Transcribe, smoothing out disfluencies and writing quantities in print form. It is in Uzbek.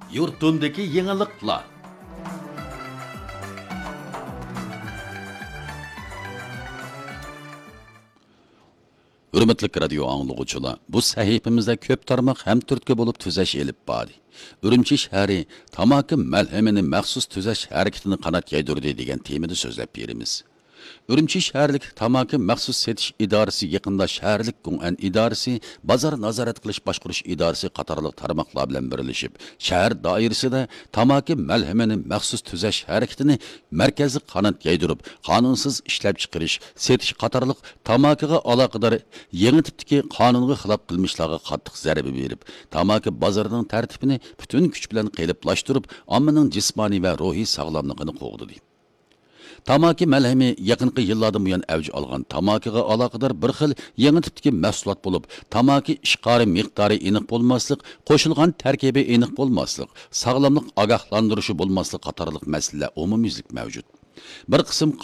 Yurtundaki yeniliklar. Hürmetli radio anlıqçılar, bu sahifimizde köp tarmaq hem türtke bolup tüzeş elip bari. Ürümçi şəhəri tamaki məlhəmini məxsus tüzeş hareketini qanat yaydırdı degen temini sözlep berimiz. Ürümçi şəhərlik tamaki məxsus setiş idarəsi yaqında şəhərlik Qun'an idarəsi, bazar nazaret qilish başquruş idarəsi qatarlıq tarmaqlar bilan birləşib, şəhər dairəsində tamaki məlhəmini məxsus tüzeş hareketini mərkəzi qanat yaydırıb, qanunsuz işləp çıxırış, setiş qatarlıq tamakiga aloqador yangi tipdagi qonunga xilof qilmishlarga qattiq zarba berib, tamaki bozorining tartibini butun kuch bilan qiyinlashtirib, ommaning jismoniy va ruhiy sog'lomligini qo'g'didi. Tamaki məlhəmi yaqinqi yıllardan buyan avj alğan tamakiga aloqador bir xil yangi tipdagi mahsulot bo'lib, tamaki ishqori miqdori aniq bo'lmaslik, qo'shilgan tarkibi aniq bo'lmaslik, sog'lomlik ogohlantirishi bo'lmaslik qatorliq masalalar umumyuzlik mavjud. Bir qism